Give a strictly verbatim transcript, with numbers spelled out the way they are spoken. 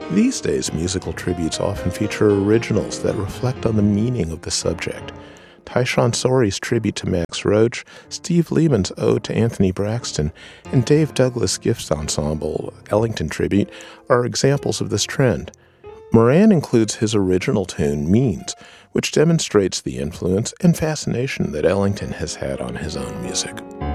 These days, musical tributes often feature originals that reflect on the meaning of the subject. Tyshawn Sorey's tribute to Max Roach, Steve Lehman's ode to Anthony Braxton, and Dave Douglas Gifts Ensemble Ellington Tribute are examples of this trend. Moran includes his original tune, Means, which demonstrates the influence and fascination that Ellington has had on his own music.